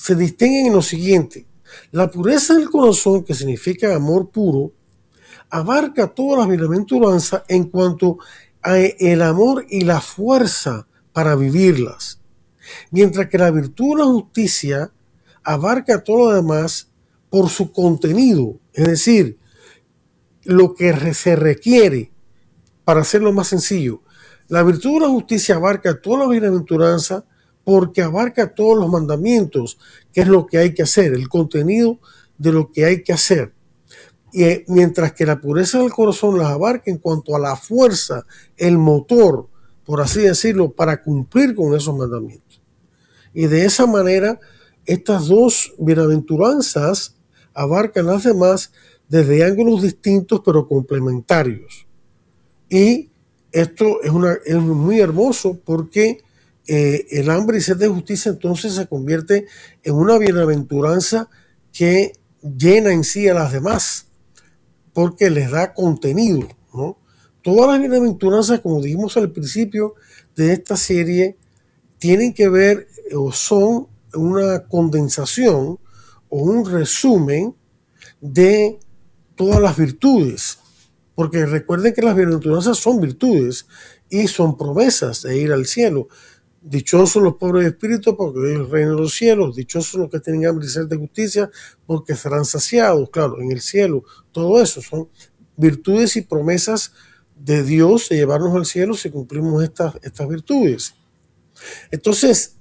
se distinguen en lo siguiente. La pureza del corazón, que significa amor puro, abarca todas las bienaventuranzas en cuanto a el amor y la fuerza para vivirlas. Mientras que la virtud de la justicia abarca todo lo demás por su contenido, es decir, lo que se requiere para hacerlo más sencillo. La virtud de la justicia abarca toda la bienaventuranza porque abarca todos los mandamientos, que es lo que hay que hacer, el contenido de lo que hay que hacer. Y mientras que la pureza del corazón las abarca en cuanto a la fuerza, el motor, por así decirlo, para cumplir con esos mandamientos. Y de esa manera, estas dos bienaventuranzas abarcan las demás desde ángulos distintos pero complementarios. Y esto es muy hermoso porque el hambre y sed de justicia entonces se convierte en una bienaventuranza que llena en sí a las demás, porque les da contenido, ¿no? Todas las bienaventuranzas, como dijimos al principio de esta serie, tienen que ver o son una condensación o un resumen de todas las virtudes. Porque recuerden que las bienaventuranzas son virtudes y son promesas de ir al cielo. Dichosos los pobres de espíritu, porque ellos es el reino de los cielos. Dichosos los que tienen hambre y sed de justicia, porque serán saciados, claro, en el cielo. Todo eso son virtudes y promesas de Dios de llevarnos al cielo si cumplimos estas virtudes. Entonces,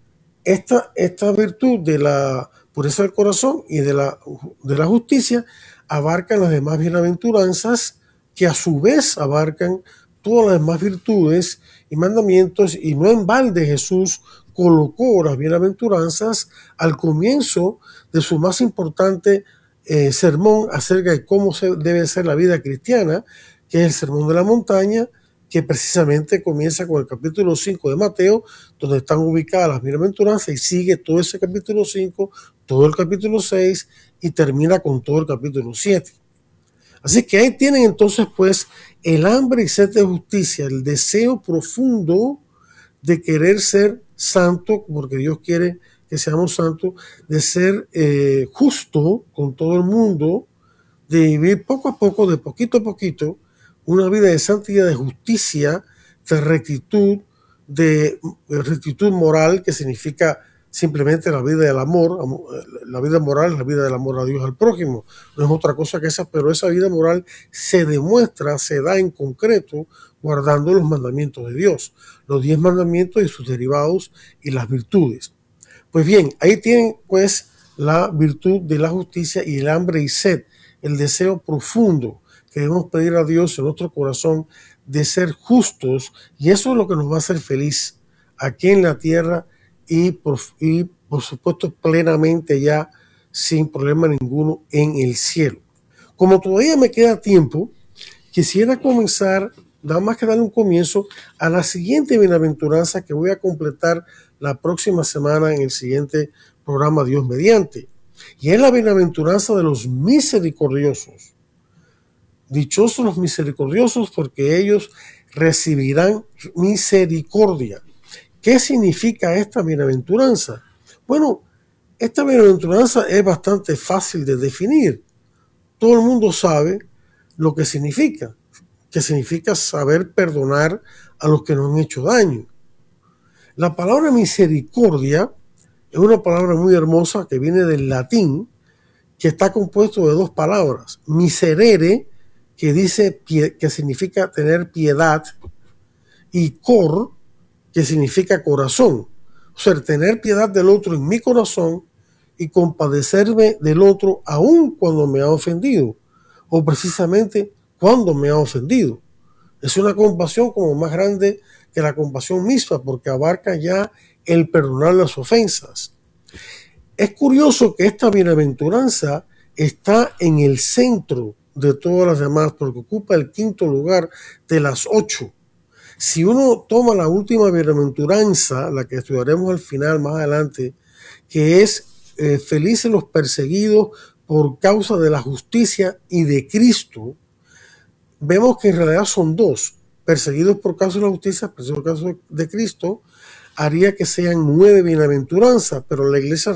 esta virtud de la pureza del corazón y de la justicia abarcan las demás bienaventuranzas, que a su vez abarcan todas las demás virtudes y mandamientos, y no en balde Jesús colocó las bienaventuranzas al comienzo de su más importante sermón acerca de cómo debe ser la vida cristiana, que es el Sermón de la Montaña, que precisamente comienza con el capítulo 5 de Mateo, donde están ubicadas las bienaventuranzas, y sigue todo ese capítulo 5, todo el capítulo 6, y termina con todo el capítulo 7. Así que ahí tienen entonces pues el hambre y sed de justicia, el deseo profundo de querer ser santo, porque Dios quiere que seamos santos, de ser justo con todo el mundo, de vivir poco a poco, de poquito a poquito, una vida de santidad, de justicia, de rectitud moral, que significa simplemente la vida del amor. La vida moral es la vida del amor a Dios, al prójimo, no es otra cosa que esa, pero esa vida moral se demuestra, se da en concreto guardando los mandamientos de Dios, los 10 mandamientos y sus derivados y las virtudes. Pues bien, ahí tienen pues la virtud de la justicia y el hambre y sed, el deseo profundo que debemos pedir a Dios en nuestro corazón de ser justos, y eso es lo que nos va a hacer feliz aquí en la tierra y por supuesto plenamente ya sin problema ninguno en el cielo. Como todavía me queda tiempo, quisiera comenzar, nada más que darle un comienzo a la siguiente bienaventuranza que voy a completar la próxima semana en el siguiente programa, Dios mediante, y es la bienaventuranza de los misericordiosos. Dichosos los misericordiosos, porque ellos recibirán misericordia. ¿Qué significa esta bienaventuranza? Bueno, esta bienaventuranza es bastante fácil de definir. Todo el mundo sabe lo que significa saber perdonar a los que nos han hecho daño. La palabra misericordia es una palabra muy hermosa que viene del latín, que está compuesto de dos palabras: miserere, que significa tener piedad, y cor, que significa corazón. O sea, tener piedad del otro en mi corazón y compadecerme del otro aun cuando me ha ofendido, o precisamente cuando me ha ofendido. Es una compasión como más grande que la compasión misma, porque abarca ya el perdonar las ofensas. Es curioso que esta bienaventuranza está en el centro de todas las demás, porque ocupa el 5º lugar de las 8. Si uno toma la última bienaventuranza, la que estudiaremos al final, más adelante, que es felices los perseguidos por causa de la justicia y de Cristo, vemos que en realidad son dos: perseguidos por causa de la justicia, perseguidos por causa de Cristo, haría que sean 9 bienaventuranzas, pero la iglesia